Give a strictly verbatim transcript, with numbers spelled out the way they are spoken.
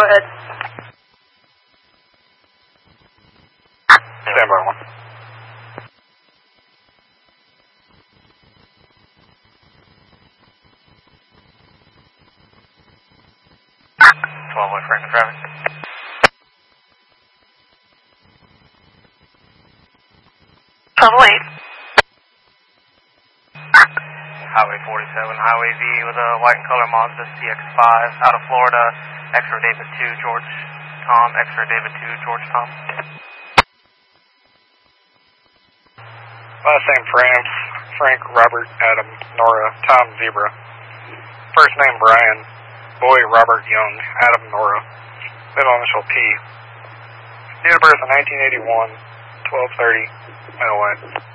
Go ahead. Stand by one. twelve way Franklin traffic. twelve eight. Highway forty-seven, Highway V with a white and color Mazda C X five out of Florida. X-ray David two, George Tom. X-ray David two, George Tom. Last name Frank, Frank, Robert, Adam, Nora, Tom, Zebra. First name Brian, Boy, Robert, Young, Adam, Nora. Middle initial P. Date of birth in nineteen eighty-one, twelve thirty, L A.